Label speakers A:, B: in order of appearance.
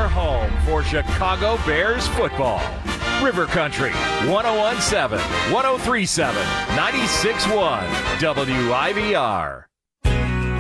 A: your home for Chicago Bears football. River Country, 1017, 1037, 96.1, WIVR.